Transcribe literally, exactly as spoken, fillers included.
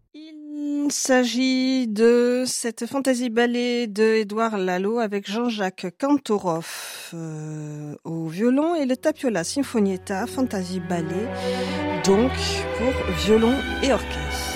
Il s'agit de cette Fantasy Ballet de Édouard Lalo avec Jean-Jacques Kantorov euh, au violon et le Tapiola Sinfonietta Fantasy Ballet, donc pour violon et orchestre.